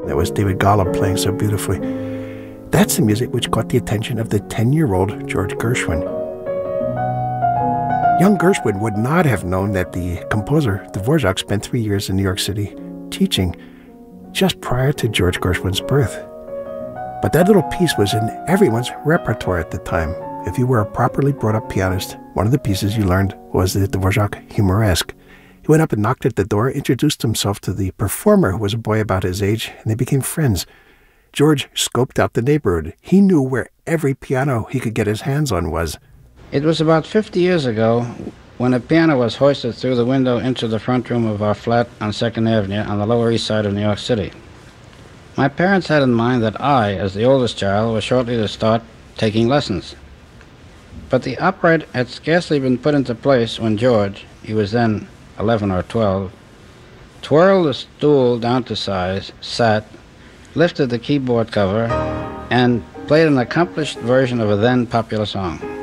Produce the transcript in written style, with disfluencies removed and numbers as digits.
That was David Golub playing so beautifully. That's the music which caught the attention of the 10-year-old George Gershwin. Young Gershwin would not have known that the composer, Dvorak, spent 3 years in New York City teaching just prior to George Gershwin's birth. But that little piece was in everyone's repertoire at the time. If you were a properly brought-up pianist, one of the pieces you learned was the Dvorak Humoresque. He went up and knocked at the door, introduced himself to the performer, who was a boy about his age, and they became friends. George scoped out the neighborhood. He knew where every piano he could get his hands on was. It was about 50 years ago when a piano was hoisted through the window into the front room of our flat on 2nd Avenue on the Lower East Side of New York City. My parents had in mind that I, as the oldest child, was shortly to start taking lessons. But the upright had scarcely been put into place when George, he was then 11 or 12, twirled the stool down to size, sat, lifted the keyboard cover, and played an accomplished version of a then popular song.